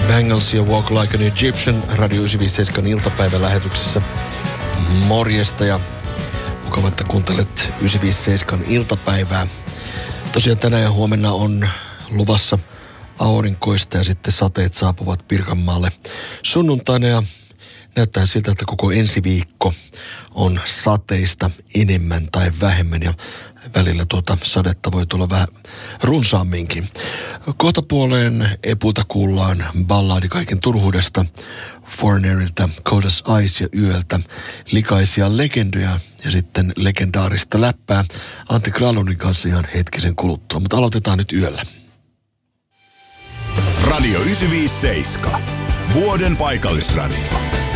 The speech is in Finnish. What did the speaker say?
Bangles ja Walk Like an Egyptian Radio 957 iltapäivän lähetyksessä. Morjesta ja mukava, että kuuntelet 957 iltapäivää. Tosiaan tänään ja huomenna on luvassa aurinkoista ja sitten sateet saapuvat Pirkanmaalle sunnuntaina ja näyttää siltä, että koko ensi viikko on sateista enemmän tai vähemmän ja välillä tuota sadetta voi tulla vähän runsaamminkin. Kohtapuoleen Epulta kuullaan balladi kaiken turhuudesta, Foreignerilta Cold as Ice ja Yöltä likaisia legendoja ja sitten legendaarista läppää Antti Kralunin kanssa ihan hetkisen kuluttua. Mutta aloitetaan nyt Yöllä. Radio 957. Vuoden paikallisradio.